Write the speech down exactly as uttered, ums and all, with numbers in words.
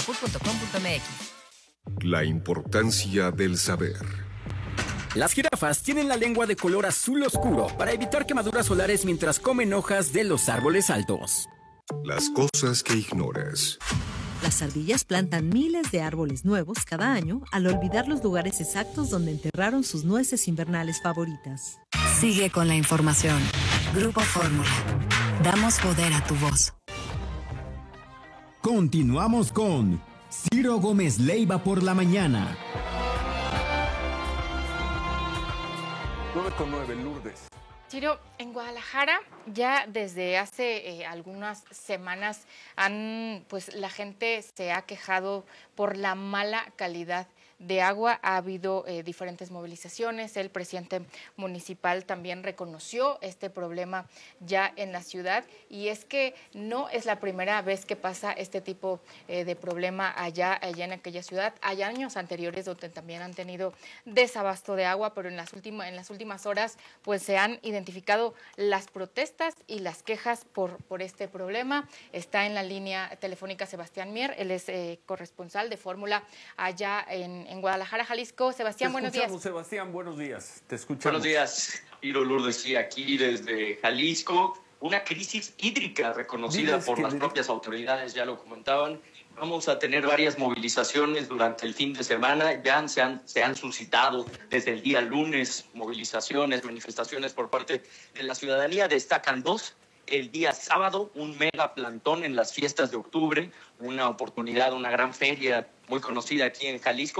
inaput punto com punto m x. La importancia del saber. Las jirafas tienen la lengua de color azul oscuro para evitar quemaduras solares mientras comen hojas de los árboles altos. Las cosas que ignoras. Las ardillas plantan miles de árboles nuevos cada año al olvidar los lugares exactos donde enterraron sus nueces invernales favoritas. Sigue con la información. Grupo Fórmula. Damos poder a tu voz. Continuamos con Ciro Gómez Leiva por la mañana. nueve con nueve, Lourdes. Ciro, en Guadalajara ya desde hace eh, algunas semanas han, pues la gente se ha quejado por la mala calidad de agua. Ha habido eh, diferentes movilizaciones. El presidente municipal también reconoció este problema ya en la ciudad, y es que no es la primera vez que pasa este tipo eh, de problema allá, allá en aquella ciudad. Hay años anteriores donde también han tenido desabasto de agua, pero en las últimas, en las últimas horas pues se han identificado las protestas y las quejas por, por este problema. Está en la línea telefónica Sebastián Mier, él es eh, corresponsal de Fórmula allá en en Guadalajara, Jalisco. Sebastián, buenos días. Sebastián, buenos días. Te escuchamos. Buenos días, Ciro, Lourdes, sí, aquí desde Jalisco. Una crisis hídrica reconocida Diles por que las le- propias autoridades, ya lo comentaban. Vamos a tener varias movilizaciones durante el fin de semana. Ya se han, se han suscitado desde el día lunes movilizaciones, manifestaciones por parte de la ciudadanía. Destacan dos. El día sábado, un mega plantón en las fiestas de octubre, una oportunidad, una gran feria muy conocida aquí en Jalisco.